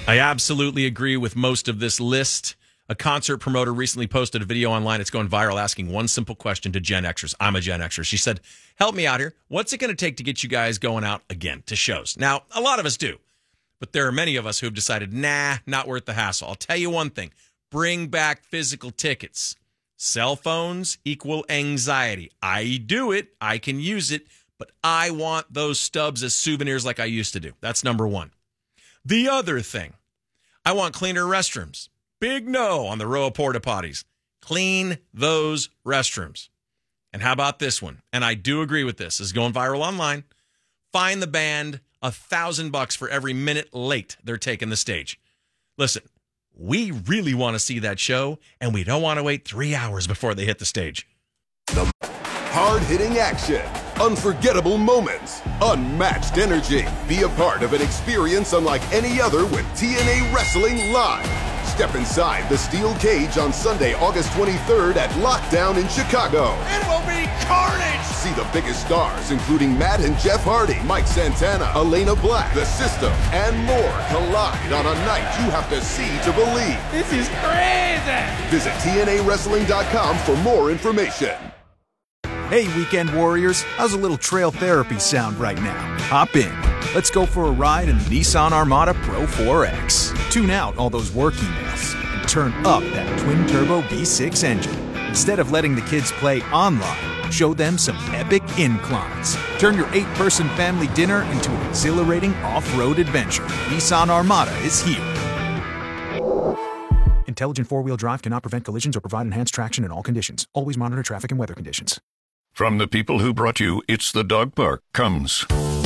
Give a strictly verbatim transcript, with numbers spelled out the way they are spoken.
I absolutely agree with most of this list. A concert promoter recently posted a video online. It's going viral, asking one simple question to Gen Xers. I'm a Gen Xer. She said, help me out here. What's it going to take to get you guys going out again to shows? Now, a lot of us do, but there are many of us who have decided, nah, not worth the hassle. I'll tell you one thing. Bring back physical tickets. Cell phones equal anxiety. I do it. I can use it, but I want those stubs as souvenirs like I used to do. That's number one. The other thing, I want cleaner restrooms. Big no on the row of porta potties. Clean those restrooms. And how about this one? And I do agree with this. This is going viral online. Fine the band a thousand bucks for every minute late they're taking the stage. Listen, we really want to see that show, and we don't want to wait three hours before they hit the stage. The hard-hitting action, unforgettable moments, unmatched energy. Be a part of an experience unlike any other with T N A Wrestling Live. Step inside the steel cage on Sunday, August twenty-third at Lockdown in Chicago. It will be carnage! See the biggest stars, including Matt and Jeff Hardy, Mike Santana, Elena Black, The System, and more collide on a night you have to see to believe. This is crazy! Visit T N A wrestling dot com for more information. Hey, Weekend Warriors, how's a little trail therapy sound right now? Hop in. Let's go for a ride in the Nissan Armada Pro four X. Tune out all those work emails and turn up that twin-turbo V six engine. Instead of letting the kids play online, show them some epic inclines. Turn your eight-person family dinner into an exhilarating off-road adventure. Nissan Armada is here. Intelligent four-wheel drive cannot prevent collisions or provide enhanced traction in all conditions. Always monitor traffic and weather conditions. From the people who brought you It's the Dog Park comes